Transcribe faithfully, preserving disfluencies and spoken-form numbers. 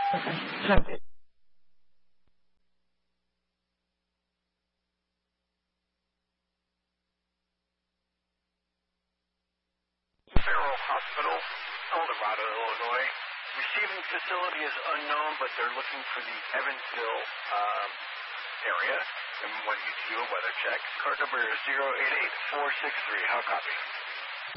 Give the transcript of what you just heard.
Okay. Check it. Federal Hospital, Eldorado, Illinois. Receiving facility is unknown, but they're looking for the Evansville um, area and want you to do a weather check. Card number is zero eight eight four six three. How copy?